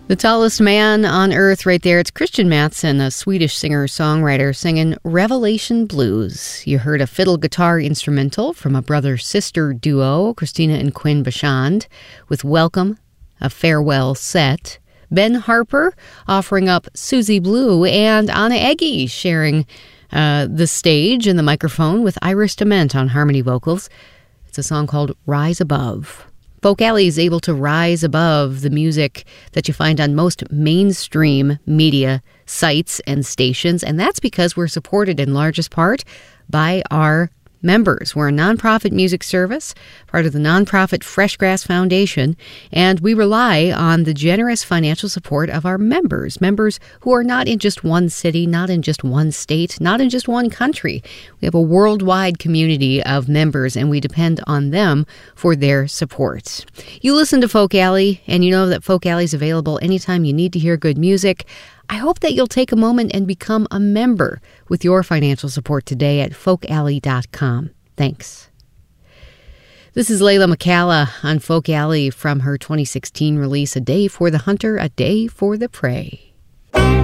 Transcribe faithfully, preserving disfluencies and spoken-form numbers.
The tallest man on earth right there. It's Christian Mattsson, a Swedish singer-songwriter, singing Revelation Blues. You heard a fiddle guitar instrumental from a brother-sister duo, Christina and Quinn Bashand, with Welcome, a farewell set. Ben Harper offering up Susie Blue, and Anna Eggy sharing uh, the stage and the microphone with Iris Dement on harmony vocals. It's a song called Rise Above. Folk Alley is able to rise above the music that you find on most mainstream media sites and stations, and that's because we're supported in largest part by our members. We're a nonprofit music service, part of the nonprofit Freshgrass Foundation, and we rely on the generous financial support of our members, members who are not in just one city, not in just one state, not in just one country. We have a worldwide community of members, and we depend on them for their support. You listen to Folk Alley, and you know that Folk Alley is available anytime you need to hear good music. I hope that you'll take a moment and become a member with your financial support today at folk alley dot com. Thanks. This is Layla McCalla on Folk Alley from her twenty sixteen release, A Day for the Hunter, A Day for the Prey.